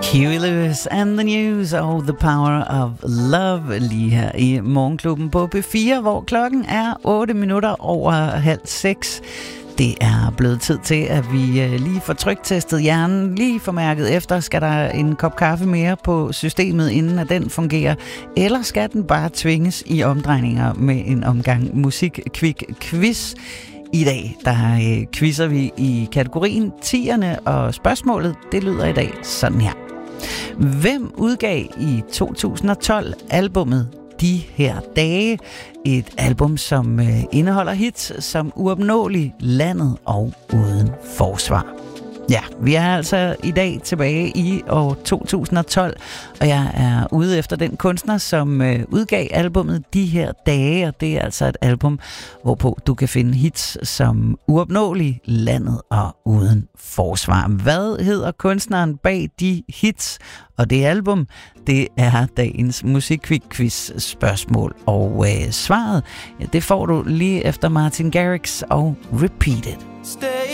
Huey Lewis and the News og The Power of Love lige her i Morgenklubben på P4, hvor klokken er 6:08. Det er blevet tid til, at vi lige får tryktestet hjernen, lige får mærket efter, skal der en kop kaffe mere på systemet, inden at den fungerer, eller skal den bare tvinges i omdrejninger med en omgang musik-quiz. I dag, der quizzer vi i kategorien 10'erne, og spørgsmålet, det lyder i dag sådan her. Hvem udgav i 2012 albummet De her dage? Et album, som indeholder hits som Uopnåelig, Landet og Uden forsvar. Ja, vi er altså i dag tilbage i år 2012, og jeg er ude efter den kunstner, som udgav albummet De her dage, og det er altså et album, hvorpå du kan finde hits som Uopnåelig, Landet og Uden forsvar. Hvad hedder kunstneren bag de hits og det album? Det er dagens musikquiz spørgsmål, og svaret, ja, det får du lige efter Martin Garrix og Repeat It.